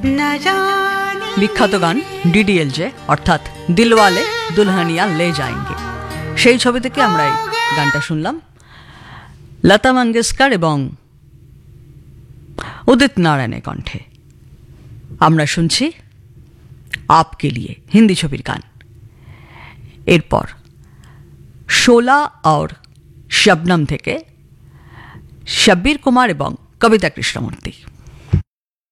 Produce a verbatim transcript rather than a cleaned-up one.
বিখ্যাত গান ডিডিএলজে অর্থাৎ দিলওয়ালে দুলহানিয়া লে যায়েঙ্গে, সেই ছবি থেকে আমরা এই গানটা শুনলাম লতা মঙ্গেশকর এবং উদিত নারায়ণের কণ্ঠে। আমরা শুনছি আপকে লিয়ে, হিন্দি ছবির গান। এরপর শোলা और শবনম থেকে শব্বীর কুমার এবং কবিতা কৃষ্ণমূর্তি।